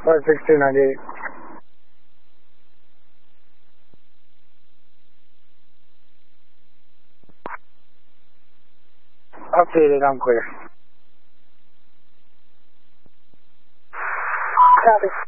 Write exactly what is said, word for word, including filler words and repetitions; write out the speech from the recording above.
five six two nine eight. Updated, I'm clear. Copy.